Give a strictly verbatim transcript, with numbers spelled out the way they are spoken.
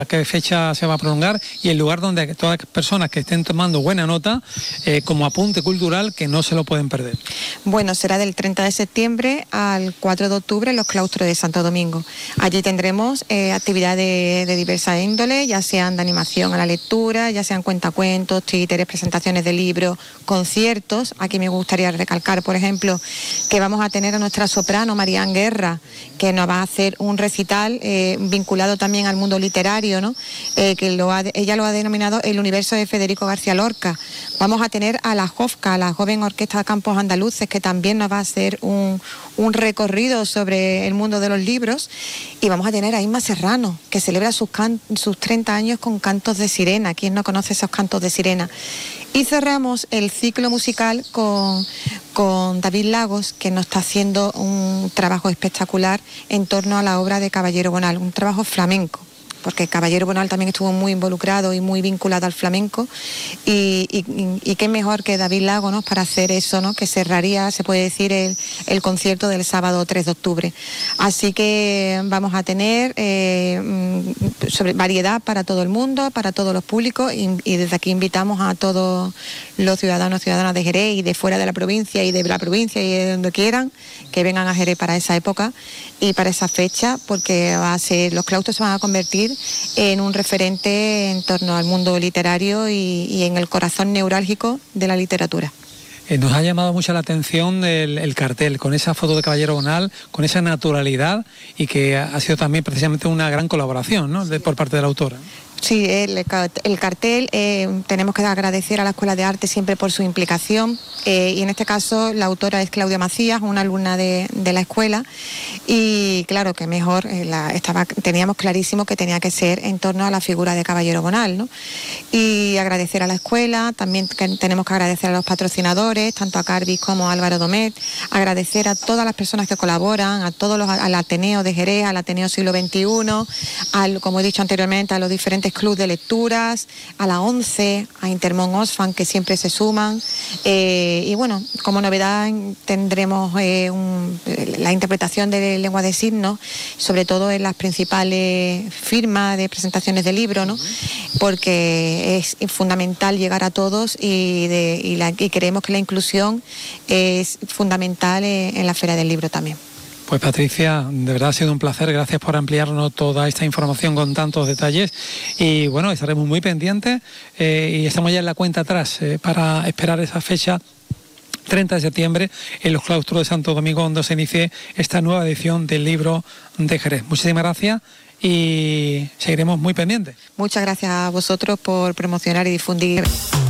a qué fecha se va a prolongar y el lugar donde todas las personas que estén tomando buena nota, eh, como apunte cultural, que no se lo pueden perder. Bueno, será del treinta de septiembre al cuatro de octubre en los claustros de Santo Domingo. Allí tendremos eh, actividades de diversa índole, ya sean de animación a la lectura, ya sean cuentacuentos, títeres, presentaciones de libros, conciertos. Aquí me gustaría recalcar, por ejemplo, que vamos a tener a nuestra soprano Marián Guerra, que nos va a hacer un recital eh, vinculado también al mundo literario, ¿no? Eh, que lo ha, ella lo ha denominado el universo de Federico García Lorca. Vamos a tener a la JOFCA, la Joven Orquesta de Campos Andaluces, que también nos va a hacer un, un recorrido sobre el mundo de los libros, y vamos a tener a Inma Serrano, que celebra sus, can, sus treinta años con cantos de sirena. ¿Quién no conoce esos cantos de sirena? Y cerramos el ciclo musical con, con David Lagos, que nos está haciendo un trabajo espectacular en torno a la obra de Caballero Bonal, un trabajo flamenco, porque Caballero Bonal también estuvo muy involucrado y muy vinculado al flamenco, y, y, y qué mejor que David Lago, ¿no?, para hacer eso, ¿no?, que cerraría, se puede decir, el, el concierto del sábado tres de octubre. Así que vamos a tener eh, sobre variedad para todo el mundo, para todos los públicos, y, y desde aquí invitamos a todos los ciudadanos, ciudadanas de Jerez y de fuera de la provincia y de la provincia y de donde quieran, que vengan a Jerez para esa época y para esa fecha, porque va a ser, los claustros se van a convertir en un referente en torno al mundo literario y, y en el corazón neurálgico de la literatura. Eh, nos ha llamado mucho la atención el, el cartel, con esa foto de Caballero Bonal, con esa naturalidad, y que ha sido también precisamente una gran colaboración, ¿no?, de, por parte de la autora. Sí, el, el cartel, eh, tenemos que agradecer a la Escuela de Arte siempre por su implicación, eh, y en este caso la autora es Claudia Macías, una alumna de, de la escuela, y claro que mejor, eh, la, estaba, teníamos clarísimo que tenía que ser en torno a la figura de Caballero Bonal, ¿no? Y agradecer a la escuela, también que tenemos que agradecer a los patrocinadores, tanto a Carbis como a Álvaro Domet, agradecer a todas las personas que colaboran, a todos los, al Ateneo de Jerez, al Ateneo Siglo veintiuno, al, como he dicho anteriormente, a los diferentes club de lecturas, a la ONCE, a Intermón Oxfam, que siempre se suman, eh, y bueno, como novedad tendremos eh, un, la interpretación de lengua de signos, sobre todo en las principales firmas de presentaciones de libros, ¿no?, porque es fundamental llegar a todos, y, de, y, la, y creemos que la inclusión es fundamental en, en la Feria del Libro también. Pues Patricia, de verdad ha sido un placer, gracias por ampliarnos toda esta información con tantos detalles, y bueno, estaremos muy pendientes eh, y estamos ya en la cuenta atrás eh, para esperar esa fecha treinta de septiembre en los claustros de Santo Domingo, donde se inicie esta nueva edición del libro de Jerez. Muchísimas gracias y seguiremos muy pendientes. Muchas gracias a vosotros por promocionar y difundir.